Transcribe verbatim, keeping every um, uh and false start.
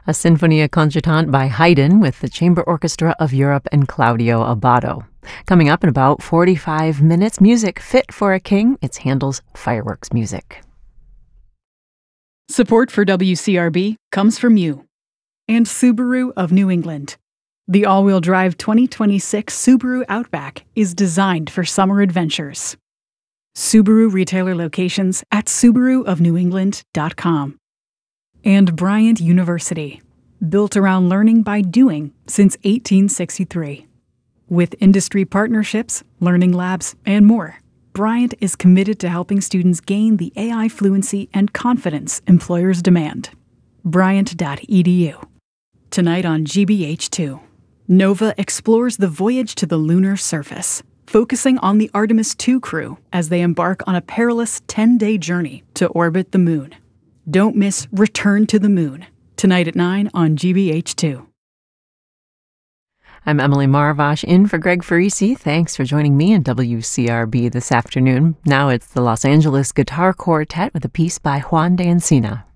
a Sinfonia Concertante by Haydn with the Chamber Orchestra of Europe and Claudio Abbado. Coming up in about forty-five minutes, music fit for a king. It's Handel's Fireworks Music. Support for W C R B comes from you and Subaru of New England. The all-wheel drive twenty twenty-six Subaru Outback is designed for summer adventures. Subaru retailer locations at subaru of new england dot com. And Bryant University, built around learning by doing since eighteen sixty-three. With industry partnerships, learning labs, and more, Bryant is committed to helping students gain the A I fluency and confidence employers demand. Bryant dot e d u. Tonight on G B H two, Nova explores the voyage to the lunar surface, focusing on the Artemis two crew as they embark on a perilous ten-day journey to orbit the moon. Don't miss Return to the Moon, tonight at nine on G B H two. I'm Emily Marvash in for Greg Farisi. Thanks for joining me in W C R B this afternoon. Now it's the Los Angeles Guitar Quartet with a piece by Juan de Encina.